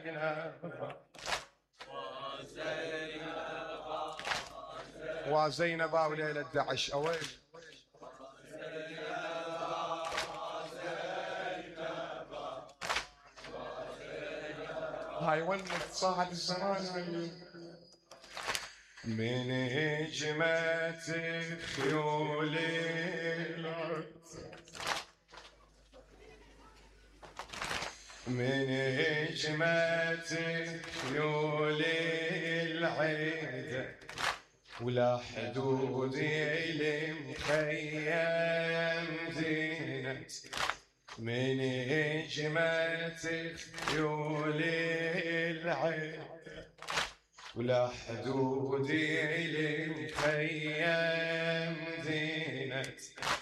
وزينب وليلة 11 أويل هاي ونت صاحب الزمان من هجمة خيول من هجمة خيول العيدة ولا حدود المخيم زينت من هجمة خيول العيدة ولا حدود المخيم زينت